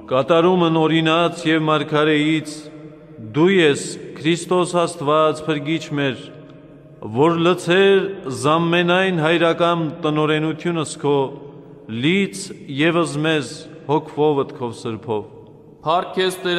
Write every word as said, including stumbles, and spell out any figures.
կատարումն օրինաց և մարգարեից, դու ես Քրիստոս Աստված փրկիչ մեր, որ լցեր զամմենայն հայրական տնօրենությունս քո, լից ևս մեզ հոգվովդ քո սրբով։ Փառք քեզ, Տեր